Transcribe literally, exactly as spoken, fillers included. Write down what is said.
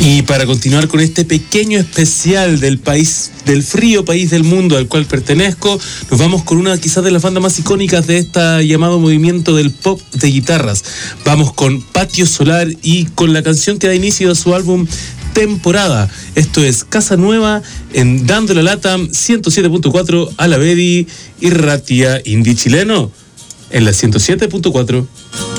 Y para continuar con este pequeño especial del país, del frío país del mundo al cual pertenezco, nos vamos con una quizás de las bandas más icónicas de este llamado movimiento del pop de guitarras. Vamos con Patio Solar y con la canción que da inicio a su álbum Temporada. Esto es Casa Nueva en Dando la Lata ciento siete punto cuatro a la Bedi y Ratia Indie Chileno en la ciento siete punto cuatro.